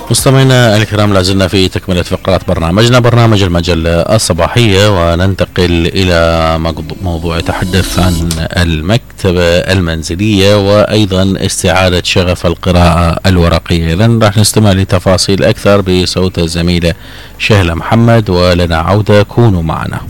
مستمعينا الكرام، لازلنا في تكملة فقرات برنامجنا، برنامج المجلة الصباحية، وننتقل إلى موضوع يتحدث عن المكتبة المنزلية وأيضا استعادة شغف القراءة الورقية. إذن راح نستمع لتفاصيل أكثر بصوت الزميلة شهلة محمد، ولنا عودة، كونوا معنا.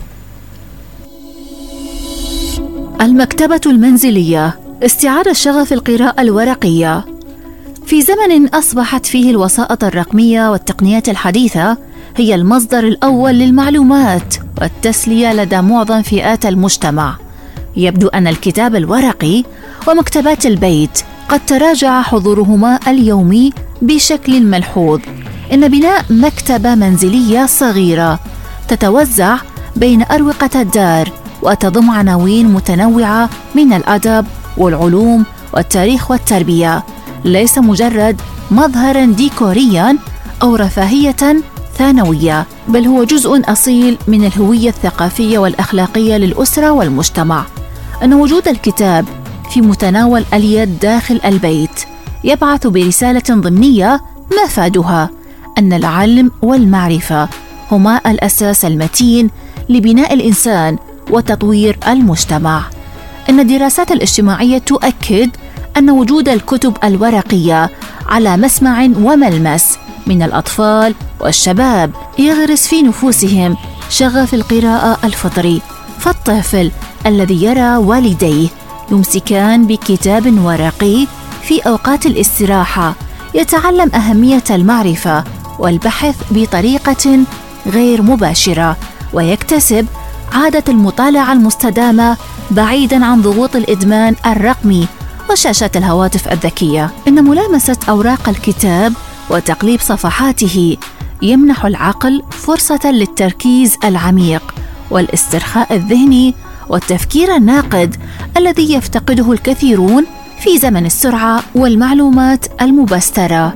المكتبة المنزلية، استعادة شغف القراءة الورقية. في زمن أصبحت فيه الوسائط الرقمية والتقنيات الحديثة هي المصدر الأول للمعلومات والتسلية لدى معظم فئات المجتمع، يبدو أن الكتاب الورقي ومكتبات البيت قد تراجع حضورهما اليومي بشكل ملحوظ. إن بناء مكتبة منزلية صغيرة تتوزع بين أروقة الدار وتضم عناوين متنوعة من الأدب والعلوم والتاريخ والتربية، ليس مجرد مظهراً ديكورياً أو رفاهية ثانوية، بل هو جزء أصيل من الهوية الثقافية والأخلاقية للأسرة والمجتمع. أن وجود الكتاب في متناول اليد داخل البيت يبعث برسالة ضمنية مفادها أن العلم والمعرفة هما الأساس المتين لبناء الإنسان وتطوير المجتمع. إن الدراسات الاجتماعية تؤكد أن وجود الكتب الورقية على مسمع وملمس من الأطفال والشباب يغرس في نفوسهم شغف القراءة الفطري، فالطفل الذي يرى والديه يمسكان بكتاب ورقي في أوقات الاستراحة يتعلم أهمية المعرفة والبحث بطريقة غير مباشرة، ويكتسب عادة المطالعة المستدامة بعيداً عن ضغوط الإدمان الرقمي وشاشات الهواتف الذكية. إن ملامسة أوراق الكتاب وتقليب صفحاته يمنح العقل فرصة للتركيز العميق والاسترخاء الذهني والتفكير الناقد الذي يفتقده الكثيرون في زمن السرعة والمعلومات المبسترة.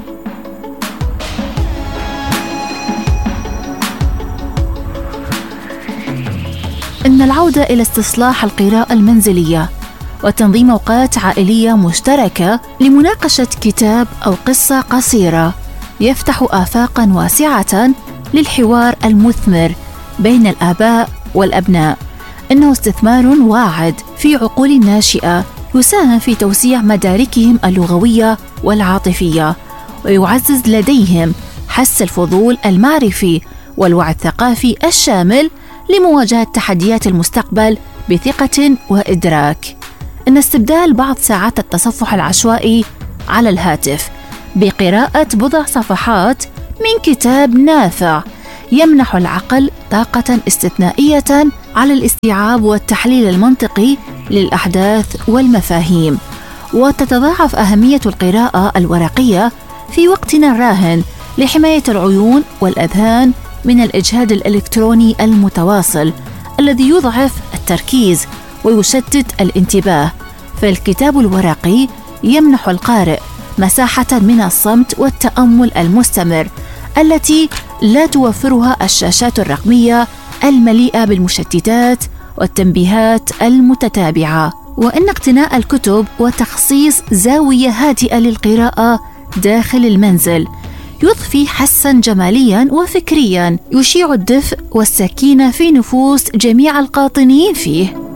إن العودة إلى استصلاح القراءة المنزلية وتنظيم أوقات عائلية مشتركة لمناقشة كتاب أو قصة قصيرة يفتح آفاقاً واسعة للحوار المثمر بين الآباء والأبناء. إنه استثمار واعد في عقول الناشئة يساهم في توسيع مداركهم اللغوية والعاطفية، ويعزز لديهم حس الفضول المعرفي والوعي الثقافي الشامل لمواجهة تحديات المستقبل بثقة وإدراك. إن استبدال بعض ساعات التصفح العشوائي على الهاتف بقراءة بضع صفحات من كتاب نافع يمنح العقل طاقة استثنائية على الاستيعاب والتحليل المنطقي للأحداث والمفاهيم. وتتضاعف أهمية القراءة الورقية في وقتنا الراهن لحماية العيون والأذهان من الإجهاد الإلكتروني المتواصل الذي يضعف التركيز ويشتت الانتباه. فالكتاب الورقي يمنح القارئ مساحة من الصمت والتأمل المستمر التي لا توفرها الشاشات الرقمية المليئة بالمشتتات والتنبيهات المتتابعة. وإن اقتناء الكتب وتخصيص زاوية هادئة للقراءة داخل المنزل يضفي حساً جمالياً وفكرياً يشيع الدفء والسكينة في نفوس جميع القاطنين فيه.